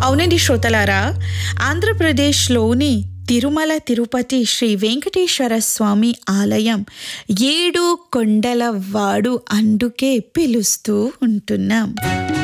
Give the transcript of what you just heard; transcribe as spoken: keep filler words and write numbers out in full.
అవునండి శ్రోతలారా, ఆంధ్రప్రదేశ్‌లోని తిరుమల తిరుపతి శ్రీ వెంకటేశ్వర స్వామి ఆలయం ఏడు కొండల వాడు అందుకే పిలుస్తూ ఉంటున్నాం.